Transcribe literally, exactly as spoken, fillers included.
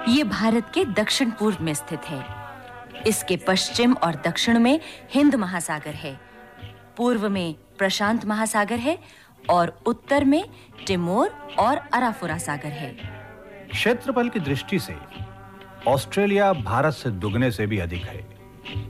ये भारत के दक्षिण पूर्व में स्थित है। इसके पश्चिम और दक्षिण में हिंद महासागर है, पूर्व में प्रशांत महासागर है और उत्तर में तिमोर और अराफुरा सागर है। क्षेत्रफल की दृष्टि से ऑस्ट्रेलिया भारत से दुगने से भी अधिक है।